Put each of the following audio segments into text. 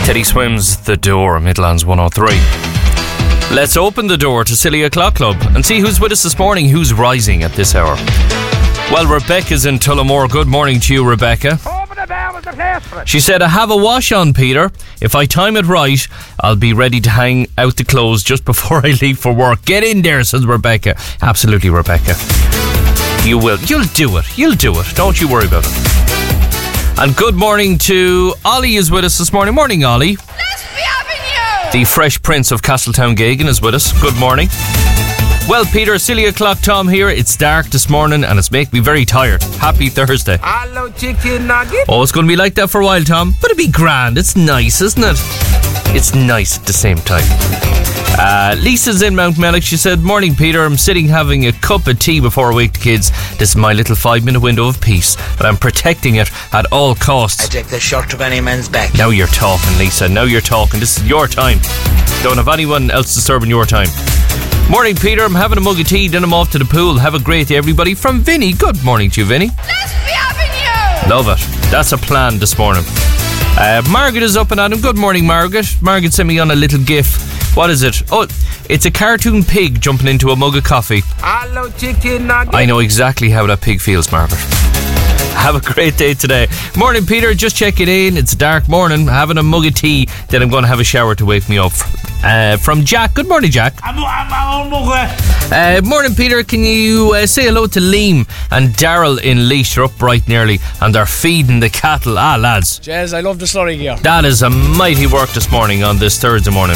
Teddy Swims, The Door, Midlands 103. Let's open the door to Silly O'Clock Club and see who's with us this morning, who's rising at this hour. Well, Rebecca's in Tullamore. Good morning to you, Rebecca. Open the door with the place for it. She said, I have a wash on, Peter. If I time it right, I'll be ready to hang out the clothes just before I leave for work. Get in there, says Rebecca. Absolutely, Rebecca. You will. You'll do it. You'll do it. Don't you worry about it. And good morning to Ollie is with us this morning. Morning, Ollie. Let's be having you! The Fresh Prince of Castletown Gagan is with us. Good morning. Well, Peter, Silly O'Clock Tom here. It's dark this morning and it's making me very tired. Happy Thursday. Hello, chicken nugget. Oh, it's going to be like that for a while, Tom. But it'd be grand. It's nice, isn't it? It's nice at the same time. Lisa's in Mount Mellick. She said, morning, Peter. I'm sitting having a cup of tea before I wake the kids. This is my little 5-minute window of peace, but I'm protecting it at all costs. I take the shirt of any man's back. Now you're talking, Lisa. Now you're talking. This is your time. Don't have anyone else disturbing your time. Morning, Peter. I'm having a mug of tea, then I'm off to the pool. Have a great day, everybody. From Vinny. Good morning to you, Vinny. Let's be having you! Love it. That's a plan this morning. Margaret is up and at him. Good morning, Margaret. Margaret sent me on a little gif. What is it? Oh, it's a cartoon pig jumping into a mug of coffee. Hello, chicken nugget. I know exactly how that pig feels, Margaret. Have a great day today. Morning, Peter. Just checking in. It's a dark morning. Having a mug of tea. Then I'm going to have a shower to wake me up. From Jack. Good morning, Jack. Morning, Peter. Can you say hello to Liam and Daryl in Laois? They're up bright and early and they're feeding the cattle. Ah, lads. Jez, I love the slurry gear. That is a mighty work this morning on this Thursday morning.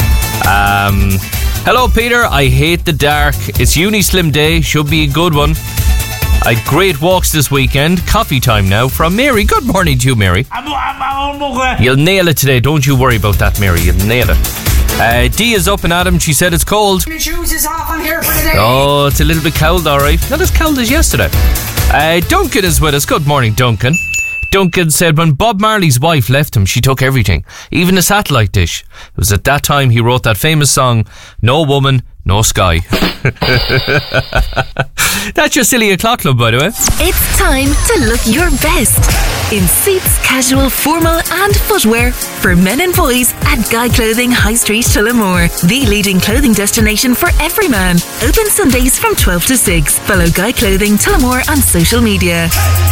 Hello, Peter. I hate the dark. It's uni slim day. Should be a good one. I had great walks this weekend. Coffee time now from Mary. Good morning to you, Mary. You'll nail it today. Don't you worry about that, Mary. You'll nail it. Dee is up and at him. She said it's cold. Your shoes is off. I'm here for the day. Oh, it's a little bit cold, all right. Not as cold as yesterday. Duncan is with us. Good morning, Duncan. Duncan said when Bob Marley's wife left him, she took everything, even a satellite dish. It was at that time he wrote that famous song, No Woman, No Sky. That's your Silly O'Clock Club, by the way. It's time to look your best in suits, casual, formal and footwear for men and boys at Guy Clothing High Street, Tullamore, the leading clothing destination for every man. Open Sundays from 12 to 6. Follow Guy Clothing Tullamore on social media.